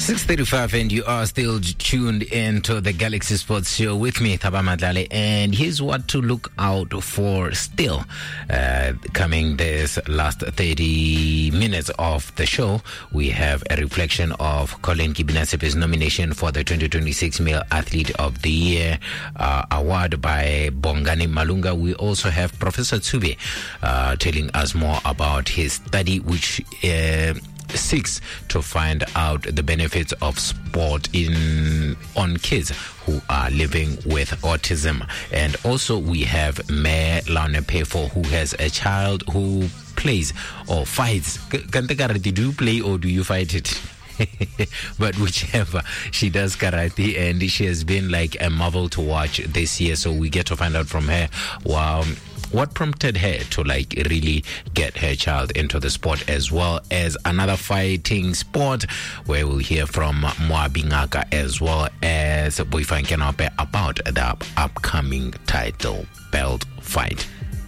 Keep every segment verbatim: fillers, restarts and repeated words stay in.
six thirty-five and you are still tuned into the Galaxy Sports Show with me, Thaba Madlale, and here's what to look out for still uh, coming this last thirty minutes of the show. We have a reflection of Colin Kibinasipe's nomination for the twenty twenty-six Male Athlete of the Year uh, award by Bongani Malunga. We also have Professor Tsube uh, telling us more about his study, which uh, seeks to find out the benefits of sport in on kids who are living with autism. And also we have Mayor Laune Pefo, who has a child who plays or fights. Kantekarate, do you play or do you fight it? But whichever, she does karate, and she has been like a marvel to watch this year. So we get to find out from her wow, what prompted her to like really get her child into the sport, as well as another fighting sport where we'll hear from Moabi Ngaka, as well as Boyfriend Kenape about the upcoming title belt fight.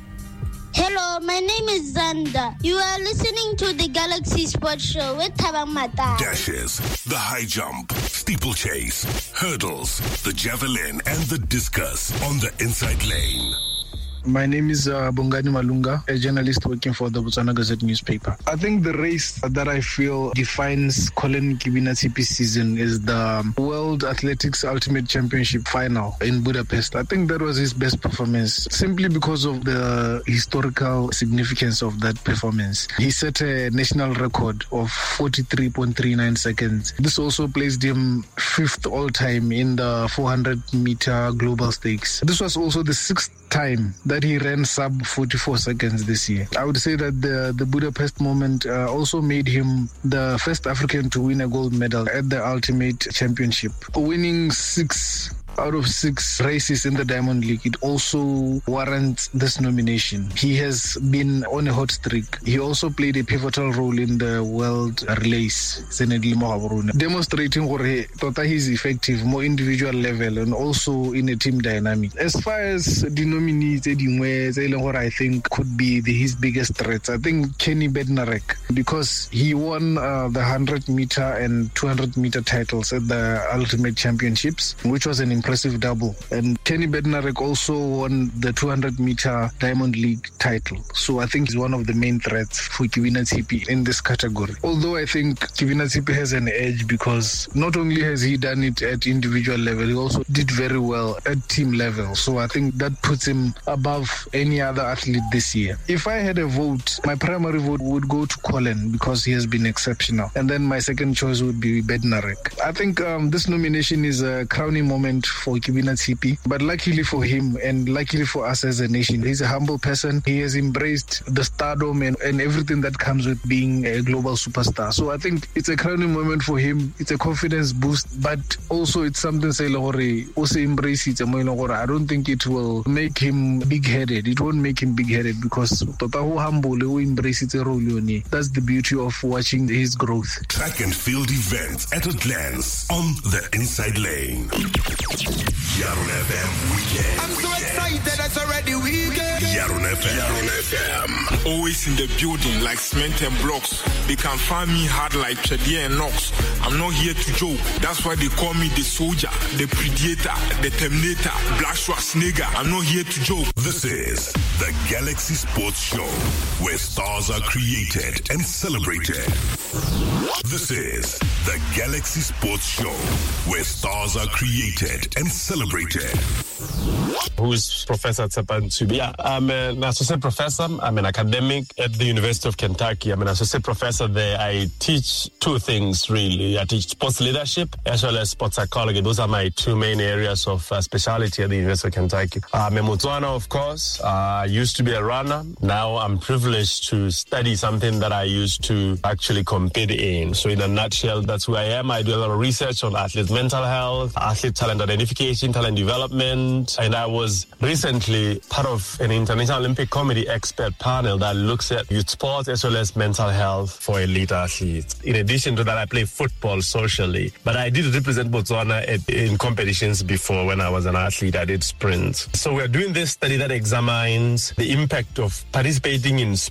Hello, my name is Zanda. You are listening to the Galaxy Sports Show with Thabang Mata. Dashes, the high jump, steeplechase, hurdles, the javelin, and the discus on the inside lane. My name is uh, Bongani Malunga, a journalist working for the Botswana Gazette newspaper. I think the race that I feel defines Colin Kibinasipe's season is the World Athletics Ultimate Championship final in Budapest. I think that was his best performance, simply because of the historical significance of that performance. He set a national record of forty-three point three nine seconds. This also placed him fifth all-time in the four hundred meter global stakes. This was also the sixth time that he ran sub forty-four seconds this year. I would say that the, the Budapest moment uh, also made him the first African to win a gold medal at the Ultimate Championship. Winning six out of six races in the Diamond League, it also warrants this nomination. He has been on a hot streak. He also played a pivotal role in the World Relays, demonstrating that tota he's effective, more individual level, and also in a team dynamic. As far as the nominees, I think could be the, his biggest threats, I think Kenny Bednarek, because he won uh, the one hundred meter and two hundred meter titles at the Ultimate Championships, which was an impressive double. And Kenny Bednarek also won the two hundred meter Diamond League title. So I think he's one of the main threats for Kibinasipe in this category. Although I think Kibinasipe has an edge because not only has he done it at individual level, he also did very well at team level. So I think that puts him above any other athlete this year. If I had a vote, my primary vote would go to Colin because he has been exceptional. And then my second choice would be Bednarek. I think um, this nomination is a crowning moment for Kibinasipe, but luckily for him and luckily for us as a nation, he's a humble person. He has embraced the stardom and, and everything that comes with being a global superstar. So I think it's a crowning moment for him. It's a confidence boost, but also it's something say also embrace it. I don't think it will make him big-headed. It won't make him big-headed because humble, embrace it. That's the beauty of watching his growth. Track and field events at a glance on the inside lane. Yaron F M weekend. I'm so excited, it's already weekend. Yaron F M. Yaron F M. Always in the building like cement and blocks. They can find me hard like Chedia and Knox. I'm not here to joke. That's why they call me the soldier, the predator, the terminator, Black Schwarzenegger. I'm not here to joke. This is the Galaxy Sports Show, where stars are created and celebrated. This is the Galaxy Sports Show, where stars are created and celebrated. Who's Professor Tsepan Tsube? Yeah, I'm an associate professor. I'm an academic at the University of Kentucky. I'm an associate professor there. I teach two things, really. I teach sports leadership as well as sports psychology. Those are my two main areas of uh, specialty at the University of Kentucky. I'm a Motswana, of course. Uh, I used to be a runner. Now I'm privileged to study something that I used to actually compete in. So in a nutshell, that's who I am. I do a lot of research on athletes' mental health, athlete talent identification, talent development, and I was recently part of an International Olympic Committee expert panel that looks at youth sports as well as mental health for elite athletes. In addition to that, I play football socially, but I did represent Botswana at, in competitions before. When I was an athlete, I did sprints. So we're doing this study that examines the impact of participating in